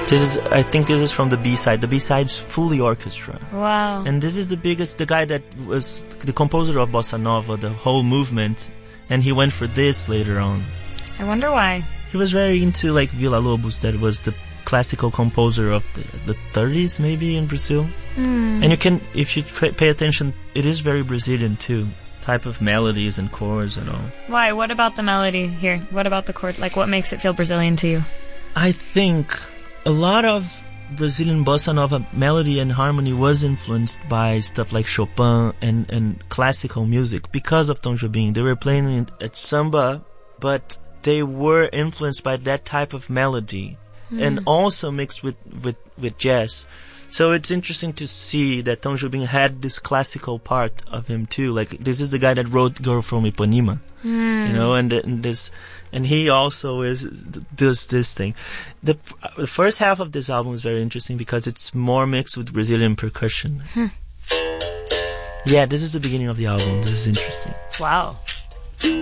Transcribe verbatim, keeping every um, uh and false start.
This is, I think this is from the B-side. The B-side's fully orchestra. Wow. And this is the biggest, the guy that was the composer of Bossa Nova, the whole movement, and he went for this later on. I wonder why. He was very into like Villa-Lobos, that was the classical composer of the, the thirties maybe in Brazil. Mm. And you can, if you pay attention, it is very Brazilian too. Type of melodies and chords and all. Why? What about the melody here? What about the chord? Like, what makes it feel Brazilian to you? I think a lot of Brazilian bossa nova melody and harmony was influenced by stuff like Chopin and, and classical music because of Tom Jobim. They were playing at samba, but they were influenced by that type of melody mm. and also mixed with, with, with jazz. So it's interesting to see that Tom Jobim had this classical part of him too. Like, this is the guy that wrote Girl from Ipanema, mm. you know, and, and this, and he also is does this thing. The, the first half of this album is very interesting because it's more mixed with Brazilian percussion. Hmm. Yeah, this is the beginning of the album. This is interesting. Wow.